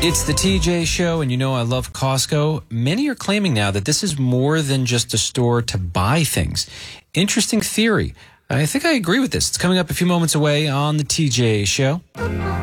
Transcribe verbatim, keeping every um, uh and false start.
It's the T J Show, and you know I love Costco. Many are claiming now that this is more than just a store to buy things. Interesting theory. I think I agree with this. It's coming up a few moments away on the T J Show.